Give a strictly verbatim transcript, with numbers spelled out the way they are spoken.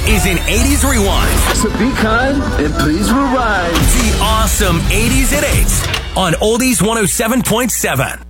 is in eighties Rewind. So be kind and please rewind. The awesome eighties at eight on Oldies one oh seven point seven.